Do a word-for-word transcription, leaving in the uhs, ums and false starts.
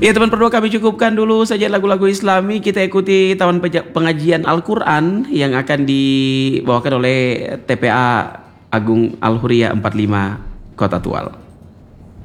Ya teman perdoa, kami cukupkan dulu saja lagu-lagu Islami. Kita ikuti taman peja- pengajian Al-Quran yang akan dibawakan oleh T P A Agung Al-Huriyah empat puluh lima Kota Tual.